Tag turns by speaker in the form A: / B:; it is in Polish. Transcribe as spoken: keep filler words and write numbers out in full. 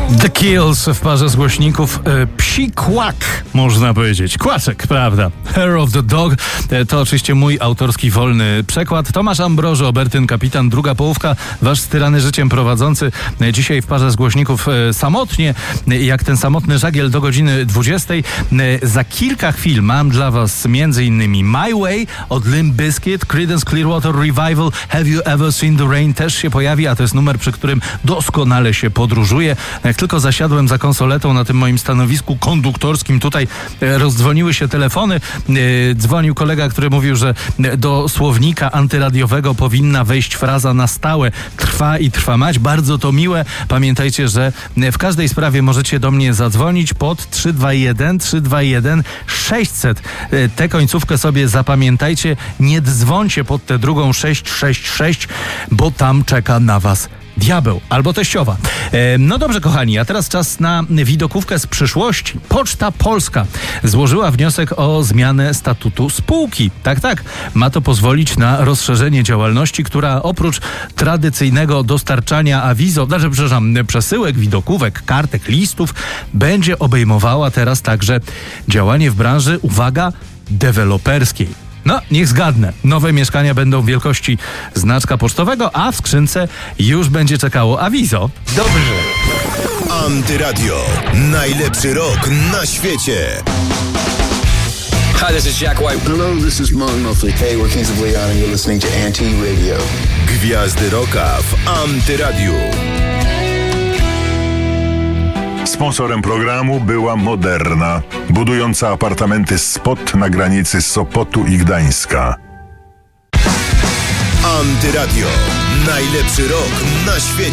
A: The Kills w parze z głośników. E, psi kłak, można powiedzieć. Kłaczek, prawda? Hair of the Dog. E, to oczywiście mój autorski wolny przekład. Tomasz Ambrożo, Bertyn Kapitan, druga połówka, wasz styrany życiem prowadzący. E, dzisiaj w parze z głośników e, samotnie, e, jak ten samotny żagiel do godziny dwudziestej. E, za kilka chwil mam dla was między innymi My Way od Limp Bizkit, Creedence Clearwater Revival, Have You Ever Seen the Rain też się pojawi, a to jest numer, przy którym doskonale się podróżuje. Jak tylko zasiadłem za konsoletą na tym moim stanowisku konduktorskim, tutaj e, rozdzwoniły się telefony. E, dzwonił kolega, który mówił, że do słownika antyradiowego powinna wejść fraza na stałe. Trwa i trwa mać. Bardzo to miłe. Pamiętajcie, że w każdej sprawie możecie do mnie zadzwonić pod trzy dwa jeden trzy dwa jeden sześćset. E, tę końcówkę sobie zapamiętajcie. Nie dzwońcie pod tę drugą sześć sześć sześć, bo tam czeka na was diabeł albo teściowa. E, no dobrze, kochani, a teraz czas na widokówkę z przyszłości. Poczta Polska złożyła wniosek o zmianę statutu spółki. Tak, tak. Ma to pozwolić na rozszerzenie działalności, która oprócz tradycyjnego dostarczania awizo, znaczy, przepraszam, przesyłek, widokówek, kartek, listów, będzie obejmowała teraz także działanie w branży, uwaga, deweloperskiej. No, niech zgadnę. Nowe mieszkania będą wielkości znaczka pocztowego, a w skrzynce już będzie czekało awizo.
B: Dobrze. Antyradio. Najlepszy rok na świecie.
C: Hi, this is Jack White.
D: Hello, this is Mark Knopfler. Hey, we're Kings of Leon and you're listening to Anti-Radio.
B: Gwiazdy roka w Antyradiu.
E: Sponsorem programu była Moderna, budująca apartamenty Spot na granicy Sopotu i Gdańska.
B: Antyradio. Najlepszy rok na świecie.